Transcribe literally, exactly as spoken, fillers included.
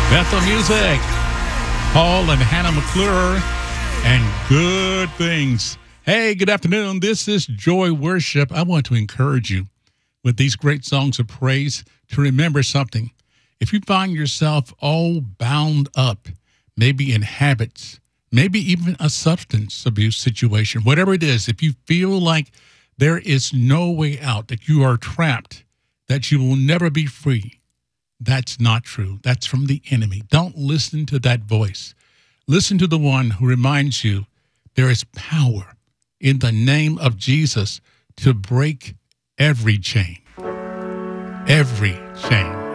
Bethel Music, Paul and Hannah McClure, and Good Things. Hey, good afternoon. This is Joy Worship. I want to encourage you with these great songs of praise to remember something. If you find yourself all bound up, maybe in habits, maybe even a substance abuse situation, whatever it is, if you feel like there is no way out, that you are trapped, that you will never be free, that's not true. That's from the enemy. Don't listen to that voice. Listen to the one who reminds you there is power in the name of Jesus to break every chain. Every chain.